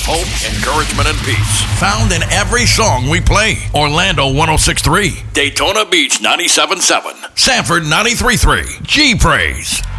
hope, encouragement, and peace. Found in every song we play. Orlando 106.3, Daytona Beach 97.7, Sanford 93.3, G-Praise.